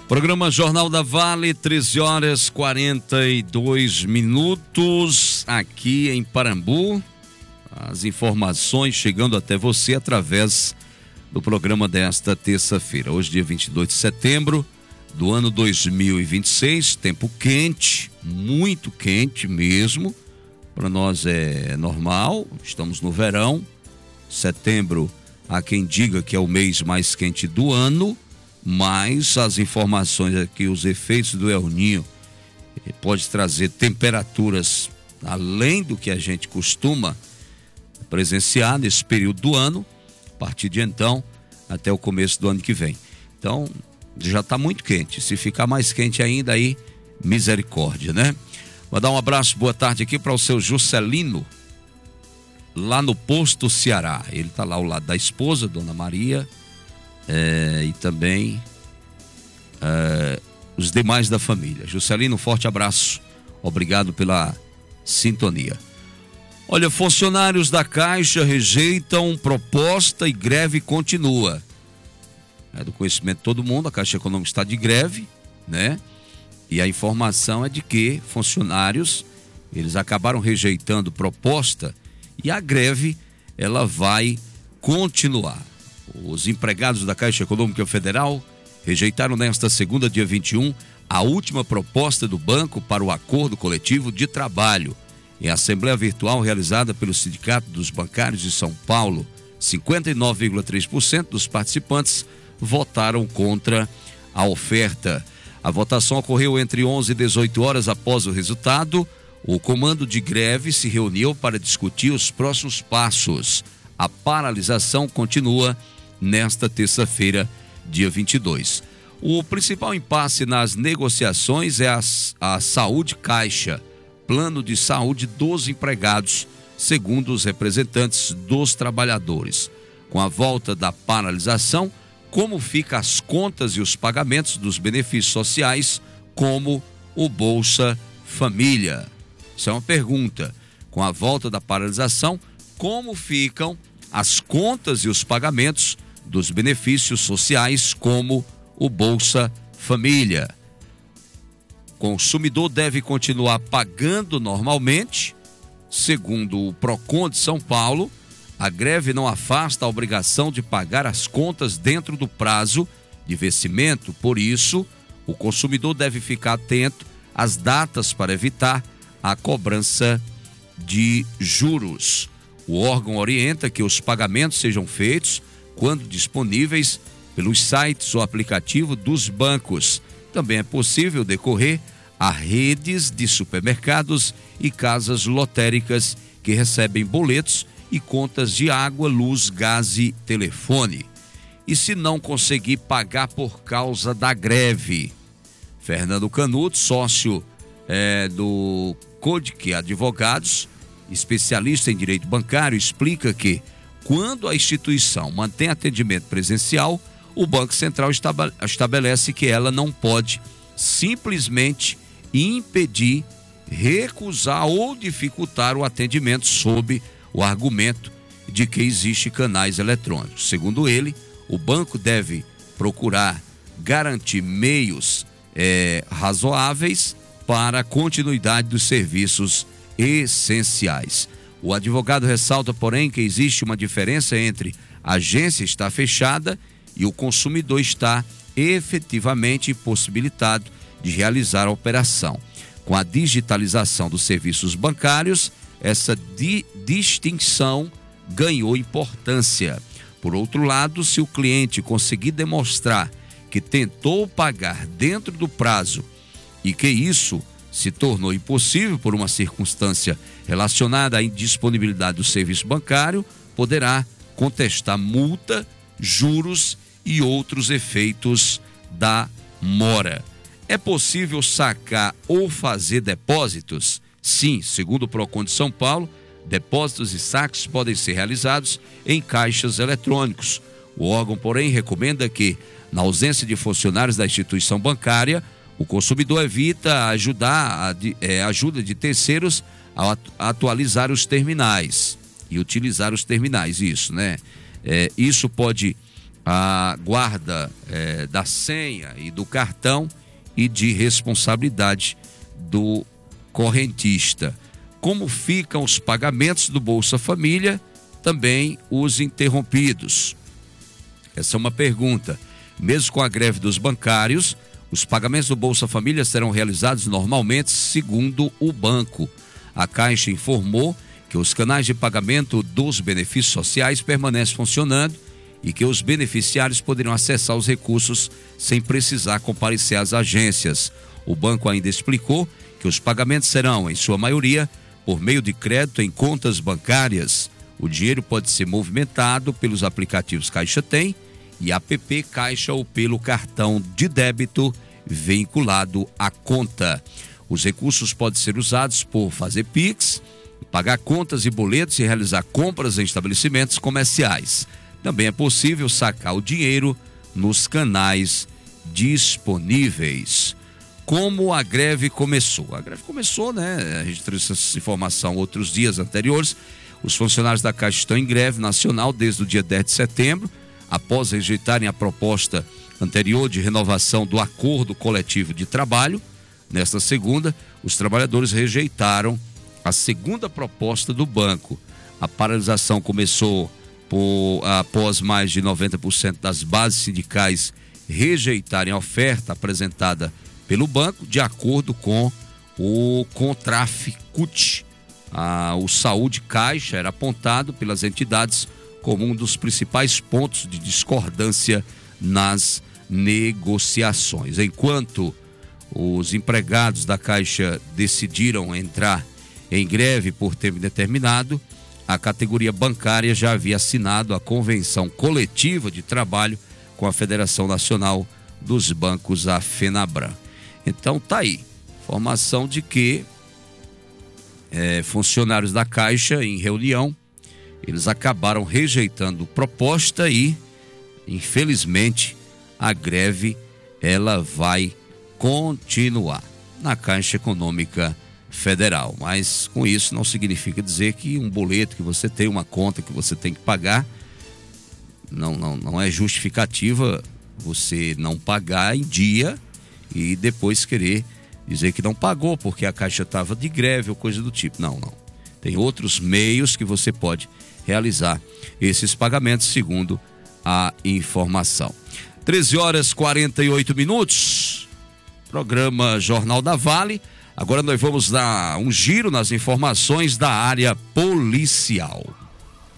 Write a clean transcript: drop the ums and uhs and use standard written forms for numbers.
Programa Jornal da Vale, 13h42 aqui em Parambu. As informações chegando até você através do programa desta terça-feira. Hoje, dia 22 de setembro do ano 2026, tempo quente, muito quente mesmo. Para nós é normal, estamos no verão. Setembro, há quem diga que é o mês mais quente do ano. Mas as informações aqui, os efeitos do El Niño pode trazer temperaturas além do que a gente costuma presenciar nesse período do ano, a partir de então até o começo do ano que vem. Então já está muito quente, se ficar mais quente ainda aí, misericórdia, né? Vou dar um abraço, boa tarde aqui para o seu Juscelino, lá no Posto Ceará. Ele está lá ao lado da esposa, Dona Maria. E também os demais da família. Juscelino, um forte abraço, obrigado pela sintonia. Olha, funcionários da Caixa rejeitam proposta e greve continua. É do conhecimento de todo mundo, a Caixa Econômica está de greve, né? E a informação é de que funcionários, eles acabaram rejeitando proposta e a greve, ela vai continuar. Os empregados da Caixa Econômica Federal rejeitaram nesta segunda, dia 21, a última proposta do banco para o acordo coletivo de trabalho. Em assembleia virtual realizada pelo Sindicato dos Bancários de São Paulo, 59,3% dos participantes votaram contra a oferta. A votação ocorreu entre 11 e 18 horas após o resultado. O comando de greve se reuniu para discutir os próximos passos. A paralisação continua nesta terça-feira, dia 22. O principal impasse nas negociações é a Saúde Caixa, plano de saúde dos empregados, segundo os representantes dos trabalhadores. Com a volta da paralisação, como ficam as contas e os pagamentos dos benefícios sociais, como o Bolsa Família? Isso é uma pergunta. Com a volta da paralisação, como ficam as contas e os pagamentos dos benefícios sociais, como o Bolsa Família? O consumidor deve continuar pagando normalmente. Segundo o Procon de São Paulo, a greve não afasta a obrigação de pagar as contas dentro do prazo de vencimento. Por isso, o consumidor deve ficar atento às datas para evitar a cobrança de juros. O órgão orienta que os pagamentos sejam feitos quando disponíveis pelos sites ou aplicativo dos bancos. Também é possível decorrer a redes de supermercados e casas lotéricas que recebem boletos e contas de água, luz, gás e telefone. E se não conseguir pagar por causa da greve? Fernando Canuto, sócio do Codic Advogados, especialista em direito bancário, explica que quando a instituição mantém atendimento presencial, o Banco Central estabelece que ela não pode simplesmente impedir, recusar ou dificultar o atendimento sob o argumento de que existe canais eletrônicos. Segundo ele, o banco deve procurar garantir meios razoáveis para a continuidade dos serviços essenciais. O advogado ressalta, porém, que existe uma diferença entre a agência estar fechada e o consumidor estar efetivamente impossibilitado de realizar a operação. Com a digitalização dos serviços bancários, essa distinção ganhou importância. Por outro lado, se o cliente conseguir demonstrar que tentou pagar dentro do prazo e que isso se tornou impossível por uma circunstância relacionada à indisponibilidade do serviço bancário, poderá contestar multa, juros e outros efeitos da mora. É possível sacar ou fazer depósitos? Sim, segundo o Procon de São Paulo, depósitos e saques podem ser realizados em caixas eletrônicos. O órgão, porém, recomenda que, na ausência de funcionários da instituição bancária, o consumidor evita ajuda de terceiros a atualizar os terminais e utilizar os terminais, isso, né? Isso pode a guarda da senha e do cartão e de responsabilidade do correntista. Como ficam os pagamentos do Bolsa Família, também os interrompidos? Essa é uma pergunta. Mesmo com a greve dos bancários, os pagamentos do Bolsa Família serão realizados normalmente, segundo o banco. A Caixa informou que os canais de pagamento dos benefícios sociais permanecem funcionando e que os beneficiários poderão acessar os recursos sem precisar comparecer às agências. O banco ainda explicou que os pagamentos serão, em sua maioria, por meio de crédito em contas bancárias. O dinheiro pode ser movimentado pelos aplicativos Caixa Tem e app Caixa ou pelo cartão de débito vinculado à conta. Os recursos podem ser usados por fazer Pix, pagar contas e boletos e realizar compras em estabelecimentos comerciais. Também é possível sacar o dinheiro nos canais disponíveis. Como a greve começou? A greve começou, né? A gente trouxe essa informação outros dias anteriores. Os funcionários da Caixa estão em greve nacional desde o dia 10 de setembro, após rejeitarem a proposta anterior de renovação do acordo coletivo de trabalho. Nesta segunda, os trabalhadores rejeitaram a segunda proposta do banco. A paralisação começou após mais de 90% das bases sindicais rejeitarem a oferta apresentada pelo banco, de acordo com o Contraficute. O Saúde Caixa era apontado pelas entidades como um dos principais pontos de discordância nas negociações. Enquanto os empregados da Caixa decidiram entrar em greve por tempo indeterminado, a categoria bancária já havia assinado a convenção coletiva de trabalho com a Federação Nacional dos Bancos, a FENABRAN. Então tá aí, informação de que funcionários da Caixa em reunião, eles acabaram rejeitando proposta e, infelizmente, a greve ela vai continuar na Caixa Econômica Federal. Mas com isso não significa dizer que um boleto que você tem, uma conta que você tem que pagar, não é justificativa você não pagar em dia e depois querer dizer que não pagou porque a Caixa estava de greve ou coisa do tipo. Não. Tem outros meios que você pode realizar esses pagamentos, segundo a informação. 13h48, programa Jornal da Vale. Agora nós vamos dar um giro nas informações da área policial.